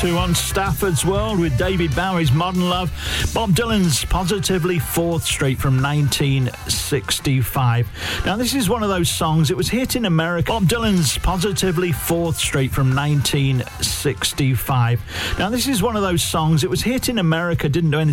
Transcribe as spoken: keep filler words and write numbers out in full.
two on Stafford's World with David Bowie's Modern Love. Bob Dylan's Positively Fourth Street from nineteen sixty-five. Now, this is one of those songs, it was hit in America. Bob Dylan's Positively Fourth Street from nineteen sixty-five. Now, this is one of those songs, it was hit in America, didn't do anything